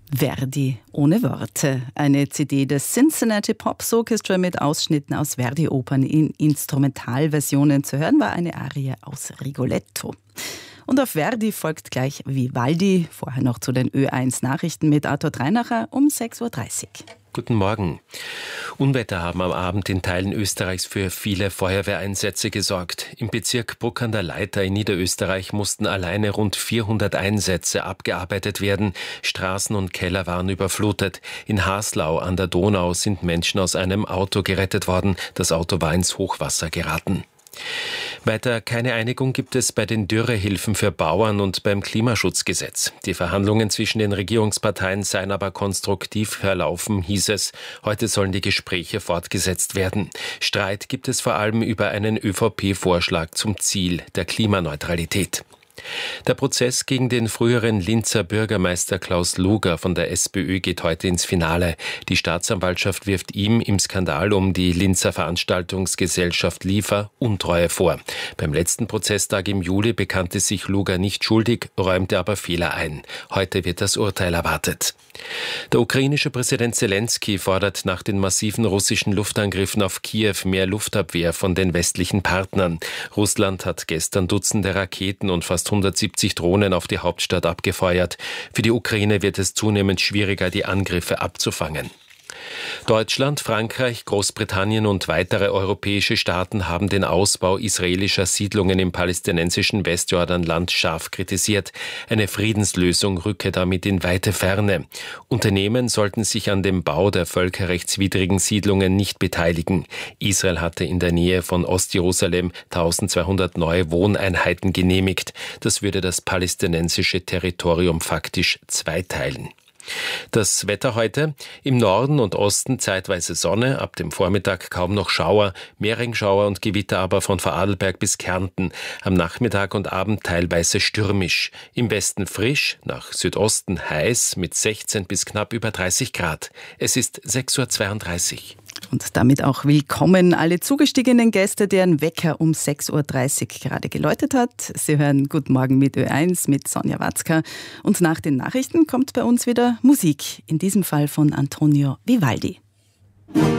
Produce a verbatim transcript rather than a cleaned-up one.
Verdi ohne Worte. Eine C D des Cincinnati Pops Orchestra mit Ausschnitten aus Verdi-Opern in Instrumentalversionen zu hören war eine Arie aus Rigoletto. Und auf Verdi folgt gleich Vivaldi, vorher noch zu den Ö eins Nachrichten mit Arthur Dreinacher um sechs Uhr dreißig. Guten Morgen. Unwetter haben am Abend in Teilen Österreichs für viele Feuerwehreinsätze gesorgt. Im Bezirk Bruck an der Leitha in Niederösterreich mussten alleine rund vierhundert Einsätze abgearbeitet werden. Straßen und Keller waren überflutet. In Haslau an der Donau sind Menschen aus einem Auto gerettet worden. Das Auto war ins Hochwasser geraten. Weiter keine Einigung gibt es bei den Dürrehilfen für Bauern und beim Klimaschutzgesetz. Die Verhandlungen zwischen den Regierungsparteien seien aber konstruktiv verlaufen, hieß es. Heute sollen die Gespräche fortgesetzt werden. Streit gibt es vor allem über einen Ö V P-Vorschlag zum Ziel der Klimaneutralität. Der Prozess gegen den früheren Linzer Bürgermeister Klaus Luger von der SPÖ geht heute ins Finale. Die Staatsanwaltschaft wirft ihm im Skandal um die Linzer Veranstaltungsgesellschaft Liefer Untreue vor. Beim letzten Prozesstag im Juli bekannte sich Luger nicht schuldig, räumte aber Fehler ein. Heute wird das Urteil erwartet. Der ukrainische Präsident Zelensky fordert nach den massiven russischen Luftangriffen auf Kiew mehr Luftabwehr von den westlichen Partnern. Russland hat gestern Dutzende Raketen und fast hundertsiebzig Drohnen auf die Hauptstadt abgefeuert. Für die Ukraine wird es zunehmend schwieriger, die Angriffe abzufangen. Deutschland, Frankreich, Großbritannien und weitere europäische Staaten haben den Ausbau israelischer Siedlungen im palästinensischen Westjordanland scharf kritisiert. Eine Friedenslösung rücke damit in weite Ferne. Unternehmen sollten sich an dem Bau der völkerrechtswidrigen Siedlungen nicht beteiligen. Israel hatte in der Nähe von Ostjerusalem eintausendzweihundert neue Wohneinheiten genehmigt. Das würde das palästinensische Territorium faktisch zweiteilen. Das Wetter heute: im Norden und Osten zeitweise Sonne, ab dem Vormittag kaum noch Schauer, mehr Regenschauer und Gewitter aber von Vorarlberg bis Kärnten. Am Nachmittag und Abend teilweise stürmisch. Im Westen frisch, nach Südosten heiß mit sechzehn bis knapp über dreißig Grad. Es ist sechs Uhr zweiunddreißig. Und damit auch willkommen alle zugestiegenen Gäste, deren Wecker um sechs Uhr dreißig gerade geläutet hat. Sie hören Guten Morgen mit Ö eins mit Sonja Watzka. Und nach den Nachrichten kommt bei uns wieder Musik, in diesem Fall von Antonio Vivaldi.